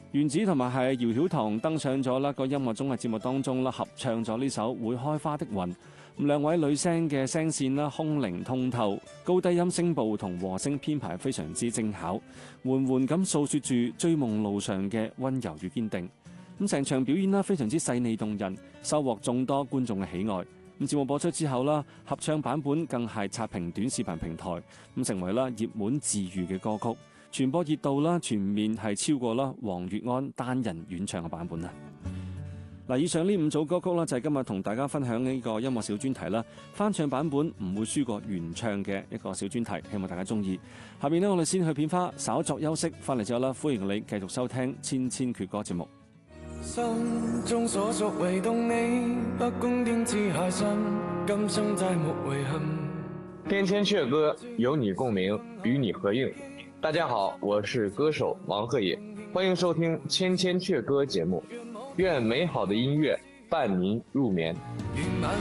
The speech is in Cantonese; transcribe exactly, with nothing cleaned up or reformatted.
原子同埋係姚曉彤登上咗啦個音樂綜藝節目當中啦，合唱咗呢首《會開花的雲》。咁兩位女聲嘅聲線啦，空靈通透，高低音聲部同和聲編排非常之精巧，緩緩咁訴說住追夢路上嘅溫柔與堅定。咁成場表演啦，非常之細膩動人，收穫眾多觀眾嘅喜愛。咁節目播出之後啦，合唱版本更係刷屏短視頻平台，咁成為啦熱門治癒嘅歌曲。傳播熱度啦，全面係超過啦黃月安單人演唱嘅版本啦。嗱，以上呢五組歌曲啦，就係今日同大家分享呢個音樂小專題啦。翻唱版本唔會輸過原唱嘅一個小專題，希望大家中意。下面呢，我哋先去片花，稍作休息，翻嚟之後啦，歡迎你繼續收聽千千闕歌節目。 心中所屬唯獨你，不公天之下心，今生再沒遺憾。 千千闕歌，有你共鳴，與你合映。大家好，我是歌手王鶴野，歡迎收聽千千闕歌節目，願美好的音樂伴您入眠。